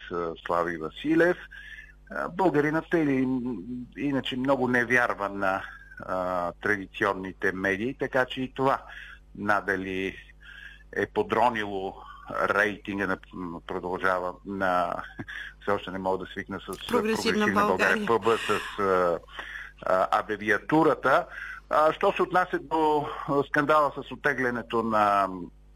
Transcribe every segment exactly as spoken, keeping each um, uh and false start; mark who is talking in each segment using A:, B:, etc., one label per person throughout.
A: Слави Василев. Българинът или иначе много не вярва на а, традиционните медии, така че и това надали е подронило рейтинга на, продължава на... Все още не мога да свикна с
B: Прогресивна България,
A: България ПБ с а, а, абревиатурата. А, що се отнася до скандала с оттеглянето на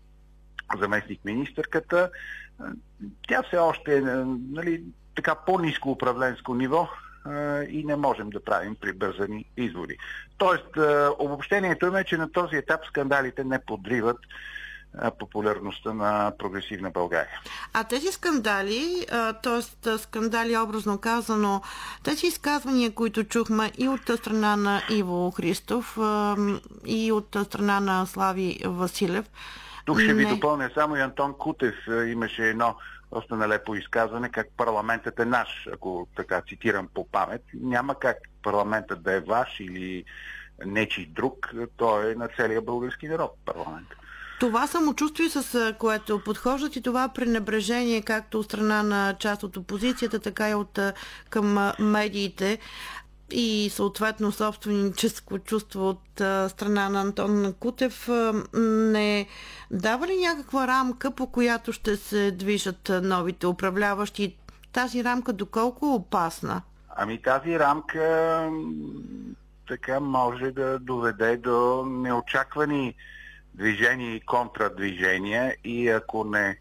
A: заместник-министърката, тя все още е, нали, така по-ниско управленско ниво а, и не можем да правим прибързани изводи. Тоест, а, обобщението е, че на този етап скандалите не подриват а, популярността на прогресивна България.
B: А тези скандали, т.е. скандали образно казано, тези изказвания, които чухме и от страна на Иво Христов, а, и от страна на Слави Василев.
A: Тук ще ви
B: не...
A: допълня само и Антон Кутев имаше едно доста налепо изказване, как парламентът е наш, ако така цитирам по памет. Няма как парламентът да е ваш или нечий друг, той е на целия български народ парламент.
B: Това самочувствие, с което подхождат, и това пренебрежение, както от страна на част от опозицията, така и от към медиите, и съответно собственическо чувство от страна на Антон Кутев, не дава ли някаква рамка, по която ще се движат новите управляващи? Тази рамка доколко е опасна?
A: Ами тази рамка така може да доведе до неочаквани движения и контрадвижения, и ако не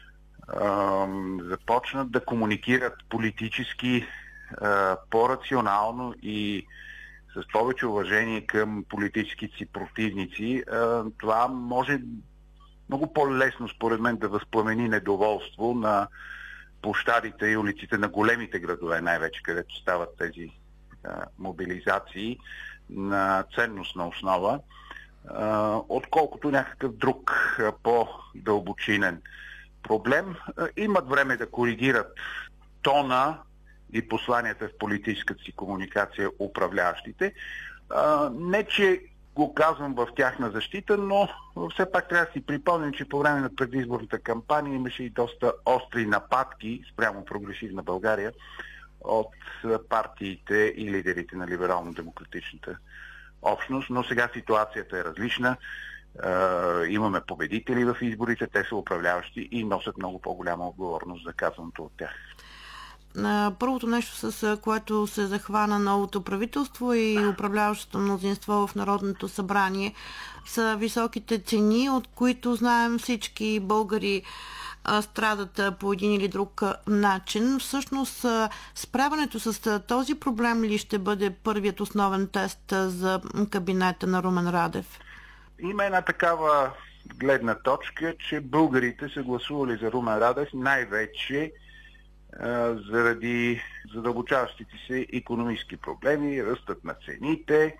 A: а, започнат да комуникират политически по-рационално и с повече уважение към политическите си противници, това може много по-лесно, според мен, да възпламени недоволство на площадите и улиците на големите градове, най-вече където стават тези мобилизации на ценностна основа, отколкото някакъв друг по-дълбочинен проблем. Имат време да коригират тона и посланията в политическата си комуникация управляващите. А, не, че го казвам в тяхна защита, но все пак трябва да си припомним, че по време на предизборната кампания имаше и доста остри нападки спрямо прогресивна България от партиите и лидерите на либерално-демократичната общност, но сега ситуацията е различна. А, имаме победители в изборите, те са управляващи и носят много по-голяма отговорност за казаното от тях.
B: Първото нещо, с което се захвана новото правителство и управляващото мнозинство в Народното събрание, са високите цени, от които знаем всички българи страдат по един или друг начин. Всъщност, справянето с този проблем ли ще бъде първият основен тест за кабинета на Румен Радев?
A: Има една такава гледна точка, че българите са гласували за Румен Радев най-вече заради задълбочаващите се икономически проблеми, ръстът на цените,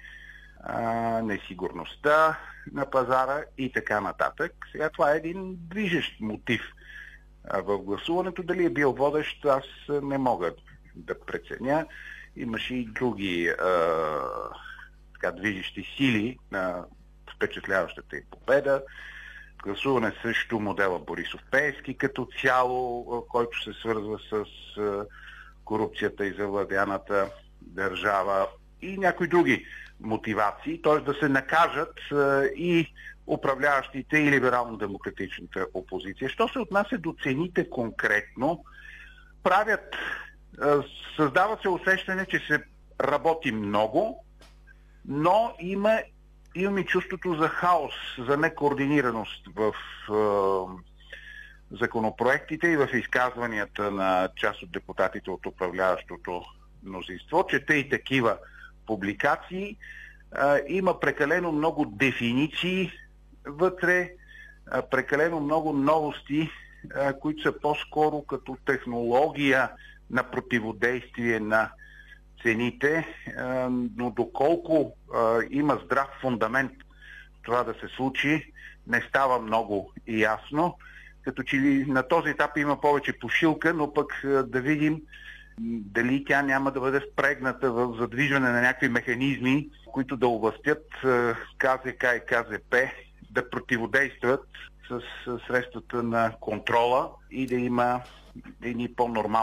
A: несигурността на пазара и така нататък. Сега това е един движещ мотив в гласуването. Дали е бил водещ, аз не мога да преценя. Имаше и други а, така, движещи сили на впечатляващата и победа. Гласуване също модела Борисов-Пеевски като цяло, който се свързва с корупцията и завладяната държава, и някои други мотивации, т.е. да се накажат и управляващите и либерално-демократичната опозиция. Що се отнася до цените конкретно, правят, създава се усещане, че се работи много, но има Имам и чувството за хаос, за некоординираност в е, законопроектите и в изказванията на част от депутатите от управляващото мнозинство. Чете и такива публикации. Е, има прекалено много дефиниции вътре, е, прекалено много новости, е, които са по-скоро като технология на противодействие на цените, но доколко има здрав фундамент това да се случи, не става много ясно. Като че на този етап има повече пошилка, но пък да видим дали тя няма да бъде впрегната в задвижване на някакви механизми, които да овластят КЗК и КЗП да противодействат с средствата на контрола и да има едни по-нормални